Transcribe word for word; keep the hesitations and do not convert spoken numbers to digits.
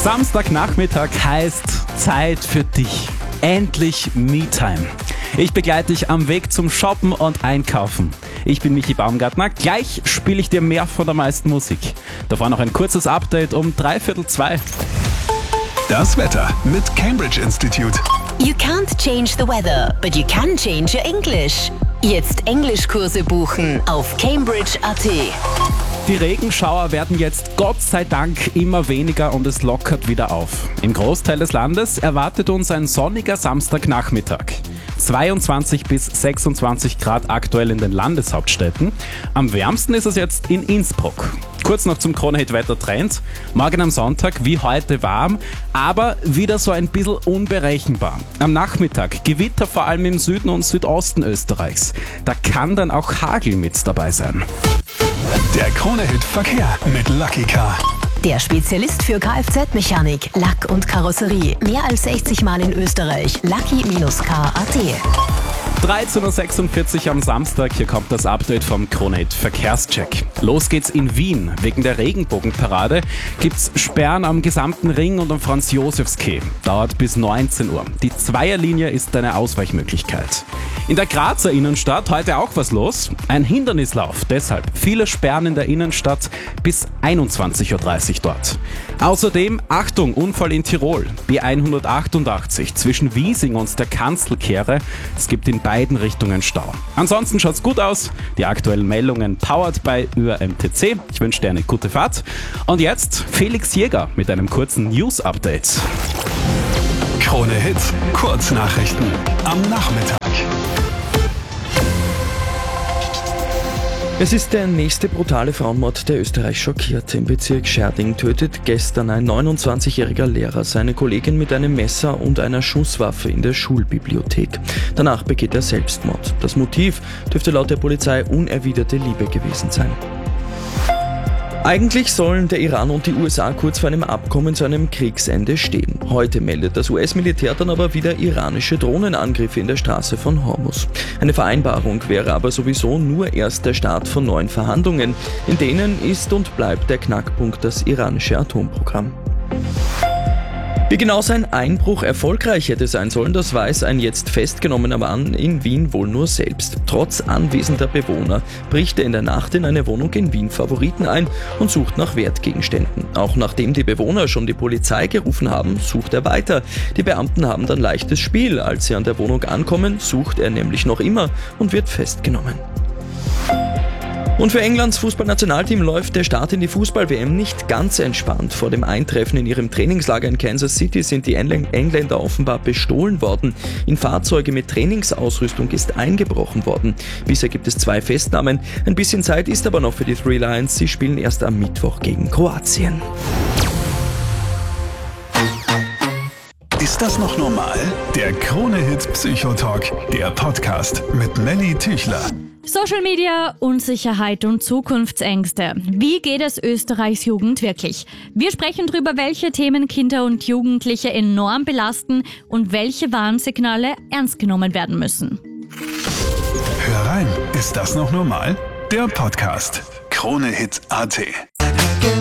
Samstagnachmittag heißt Zeit für dich. Endlich Me-Time. Ich begleite dich am Weg zum Shoppen und Einkaufen. Ich bin Michi Baumgartner. Gleich spiele ich dir mehr von der meisten Musik. Davor noch ein kurzes Update um dreiviertel zwei. Das Wetter mit Cambridge Institute. You can't change the weather, but you can change your English. Jetzt Englischkurse buchen auf cambridge punkt a t. Die Regenschauer werden jetzt Gott sei Dank immer weniger und es lockert wieder auf. Im Großteil des Landes erwartet uns ein sonniger Samstagnachmittag. zweiundzwanzig bis sechsundzwanzig Grad aktuell in den Landeshauptstädten. Am wärmsten ist es jetzt in Innsbruck. Kurz noch zum Krone-Hit-Wetter-Trend. Morgen am Sonntag wie heute warm, aber wieder so ein bisschen unberechenbar. Am Nachmittag Gewitter vor allem im Süden und Südosten Österreichs. Da kann dann auch Hagel mit dabei sein. Der Krone-Hit-Verkehr mit Lucky Car. Der Spezialist für Kfz-Mechanik, Lack und Karosserie. Mehr als sechzig Mal in Österreich. Lucky Car punkt a t. dreizehn Uhr sechsundvierzig am Samstag, hier kommt das Update vom Krone-Hit Verkehrscheck. Los geht's in Wien. Wegen der Regenbogenparade gibt's Sperren am gesamten Ring und am Franz-Josefs-Quai. Dauert bis neunzehn Uhr. Die Zweierlinie ist eine Ausweichmöglichkeit. In der Grazer Innenstadt heute auch was los. Ein Hindernislauf, deshalb viele Sperren in der Innenstadt bis einundzwanzig Uhr dreißig dort. Außerdem, Achtung, Unfall in Tirol. B hundertachtundachtzig zwischen Wiesing und der Kanzelkehre. Es gibt in beiden Richtungen Stau. Ansonsten schaut's gut aus. Die aktuellen Meldungen powered by Ö R M T C. Ich wünsche dir eine gute Fahrt. Und jetzt Felix Jäger mit einem kurzen News-Update. Krone-Hit, Kurznachrichten am Nachmittag. Es ist der nächste brutale Frauenmord, der Österreich schockiert. Im Bezirk Scherding tötet gestern ein neunundzwanzigjähriger Lehrer seine Kollegin mit einem Messer und einer Schusswaffe in der Schulbibliothek. Danach begeht er Selbstmord. Das Motiv dürfte laut der Polizei unerwiderte Liebe gewesen sein. Eigentlich sollen der Iran und die U S A kurz vor einem Abkommen zu einem Kriegsende stehen. Heute meldet das U S-Militär dann aber wieder iranische Drohnenangriffe in der Straße von Hormuz. Eine Vereinbarung wäre aber sowieso nur erst der Start von neuen Verhandlungen. In denen ist und bleibt der Knackpunkt das iranische Atomprogramm. Wie genau sein Einbruch erfolgreich hätte sein sollen, das weiß ein jetzt festgenommener Mann in Wien wohl nur selbst. Trotz anwesender Bewohner bricht er in der Nacht in eine Wohnung in Wien Favoriten ein und sucht nach Wertgegenständen. Auch nachdem die Bewohner schon die Polizei gerufen haben, sucht er weiter. Die Beamten haben dann leichtes Spiel. Als sie an der Wohnung ankommen, sucht er nämlich noch immer und wird festgenommen. Und für Englands Fußballnationalteam läuft der Start in die Fußball-W M nicht ganz entspannt. Vor dem Eintreffen in ihrem Trainingslager in Kansas City sind die Engländer offenbar bestohlen worden. In Fahrzeuge mit Trainingsausrüstung ist eingebrochen worden. Bisher gibt es zwei Festnahmen. Ein bisschen Zeit ist aber noch für die Three Lions. Sie spielen erst am Mittwoch gegen Kroatien. Ist das noch normal? Der Krone-Hit Psychotalk, der Podcast mit Melly Tüchler. Social Media, Unsicherheit und Zukunftsängste. Wie geht es Österreichs Jugend wirklich? Wir sprechen darüber, welche Themen Kinder und Jugendliche enorm belasten und welche Warnsignale ernst genommen werden müssen. Hör rein, ist das noch normal? Der Podcast Krone-Hit Punkt a t.